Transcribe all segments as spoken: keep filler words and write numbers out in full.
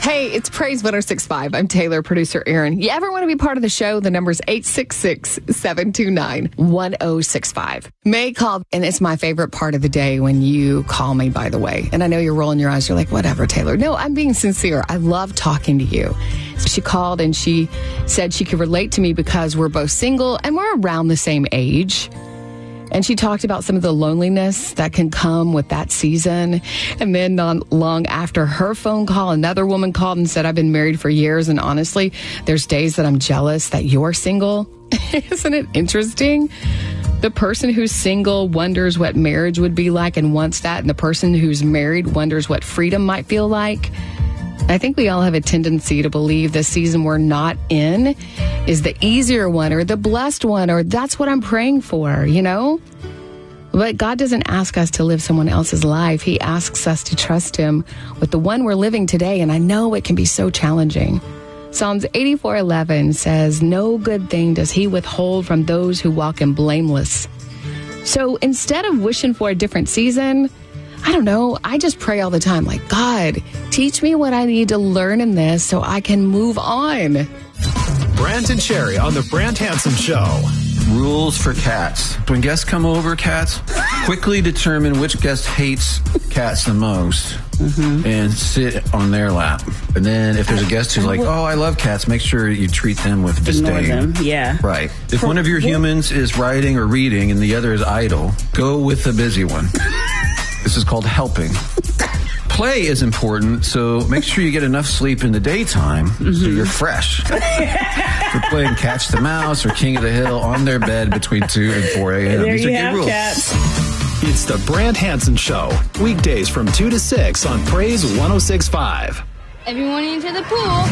Hey, it's Praise one oh six point five. I'm Taylor, producer Aaron. You ever want to be part of the show? The number's eight six six, seven two nine, one oh six five. May called, and it's my favorite part of the day when you call me, by the way. And I know you're rolling your eyes. You're like, whatever, Taylor. No, I'm being sincere. I love talking to you. So she called and she said she could relate to me because we're both single and we're around the same age. And she talked about some of the loneliness that can come with that season. And then not long after her phone call, another woman called and said, I've been married for years. And honestly, there's days that I'm jealous that you're single. Isn't it interesting? The person who's single wonders what marriage would be like and wants that. And the person who's married wonders what freedom might feel like. I think we all have a tendency to believe the season we're not in is the easier one or the blessed one, or that's what I'm praying for, you know? But God doesn't ask us to live someone else's life. He asks us to trust him with the one we're living today. And I know it can be so challenging. Psalms eighty-four eleven says, no good thing does he withhold from those who walk in blameless. So instead of wishing for a different season, I don't know, I just pray all the time, like, God, teach me what I need to learn in this so I can move on. Brant and Sherry on the Brant Hansen Show. Rules for cats. When guests come over, cats, quickly determine which guest hates cats the most mm-hmm. and sit on their lap. And then if there's a guest who's like, oh, I love cats, make sure you treat them with disdain. Them. Yeah. Right. If one of your humans is writing or reading and the other is idle, go with the busy one. This is called helping. Play is important, so make sure you get enough sleep in the daytime mm-hmm. so you're fresh. If you're playing Catch the Mouse or King of the Hill on their bed between two and four a.m. There These you are have good rules. Cats. It's the Brant Hansen Show. Weekdays from two to six on Praise one oh six point five. Everyone into the pool.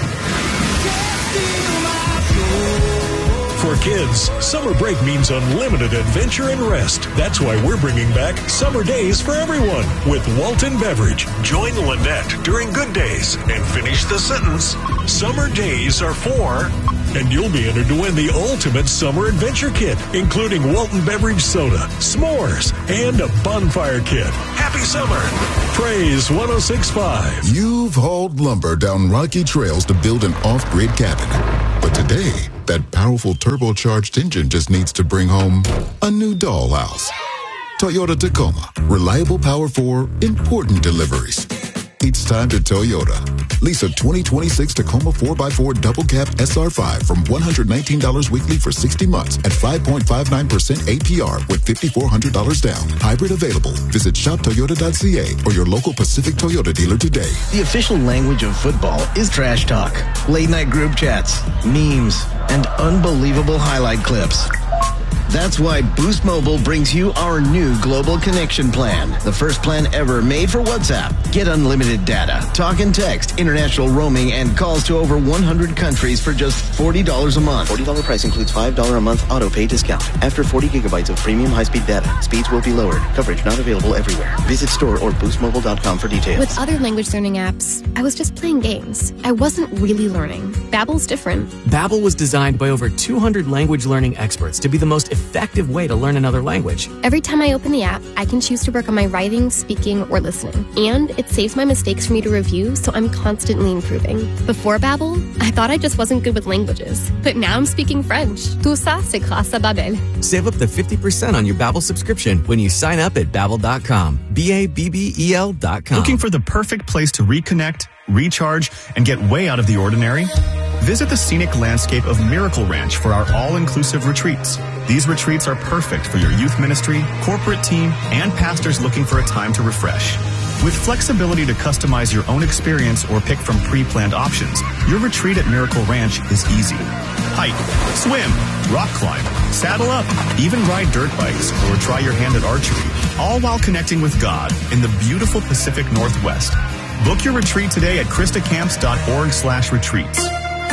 For kids, summer break means unlimited adventure and rest. That's why we're bringing back Summer Days for Everyone with Walton Beverage. Join Lynette during Good Days and finish the sentence. Summer Days are for... And you'll be entered to win the ultimate summer adventure kit, including Walton Beverage soda, s'mores, and a bonfire kit. Happy summer. Praise one oh six point five. You've hauled lumber down rocky trails to build an off-grid cabin. But today, that powerful turbocharged engine just needs to bring home a new dollhouse. Toyota Tacoma. Reliable power for important deliveries. It's time to Toyota. Lease a twenty twenty-six Tacoma four by four Double Cab S R five from one hundred nineteen dollars weekly for sixty months at five point five nine percent A P R with five thousand four hundred dollars down. Hybrid available. Visit shop toyota dot c a or your local Pacific Toyota dealer today. The official language of football is trash talk, late night group chats, memes, and unbelievable highlight clips. That's why Boost Mobile brings you our new Global Connection Plan, the first plan ever made for WhatsApp. Get unlimited data, talk and text, international roaming, and calls to over one hundred countries for just forty dollars a month. forty dollars price includes five dollars a month auto pay discount. After forty gigabytes of premium high-speed data, speeds will be lowered. Coverage not available everywhere. Visit store or boost mobile dot com for details. With other language learning apps, I was just playing games. I wasn't really learning. Babbel's different. Babbel was designed by over two hundred language learning experts to be the most effective way to learn another language. Every time I open the app, I can choose to work on my writing, speaking, or listening. And it saves my mistakes for me to review, so I'm constantly improving. Before Babbel, I thought I just wasn't good with languages. But now I'm speaking French. Tout ça, c'est grâce à Babbel. Save up to fifty percent on your Babbel subscription when you sign up at babbel dot com. B A B B E L dot com. Looking for the perfect place to reconnect, recharge, and get way out of the ordinary? Visit the scenic landscape of Miracle Ranch for our all-inclusive retreats. These retreats are perfect for your youth ministry, corporate team, and pastors looking for a time to refresh. With flexibility to customize your own experience or pick from pre-planned options, your retreat at Miracle Ranch is easy. Hike, swim, rock climb, saddle up, even ride dirt bikes or try your hand at archery, all while connecting with God in the beautiful Pacific Northwest. Book your retreat today at christacamps dot org slash retreats.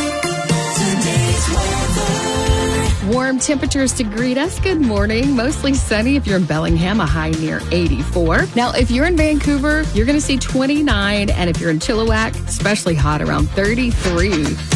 Warm temperatures to greet us. Good morning. Mostly sunny if you're in Bellingham, a high near eighty-four. Now, if you're in Vancouver, you're going to see twenty-nine. And if you're in Chilliwack, especially hot around thirty-three.